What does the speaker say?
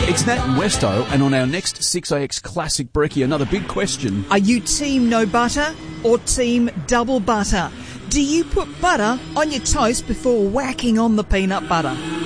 It's Nat and Westo, and on our next 6AX Classic Brekkie, another big question. Are you team no butter or team double butter? Do you put butter on your toast before whacking on the peanut butter?